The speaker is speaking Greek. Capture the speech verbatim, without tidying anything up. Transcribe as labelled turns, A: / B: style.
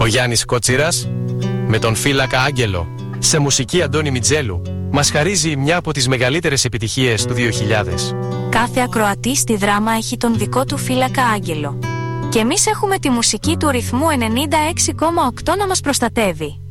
A: Ο Γιάννης Κότσιρας με τον Φύλακα Άγγελο σε μουσική Αντώνη Μιτζέλου μας χαρίζει μια από τις μεγαλύτερες επιτυχίες του δύο χιλιάδες.
B: Κάθε ακροατής στη δράμα έχει τον δικό του Φύλακα Άγγελο. Και εμείς έχουμε τη μουσική του ρυθμού ενενήντα έξι κόμμα οκτώ να μας προστατεύει.